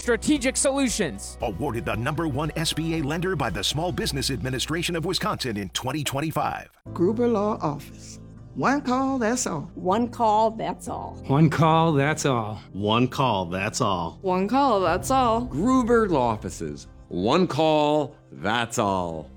Strategic Solutions. Awarded the #1 SBA lender by the Small Business Administration of Wisconsin in 2025. Gruber Law Office. One call, that's all. One call, that's all. One call, that's all. One call, that's all. One call, that's all. Gruber Law Offices. One call, that's all.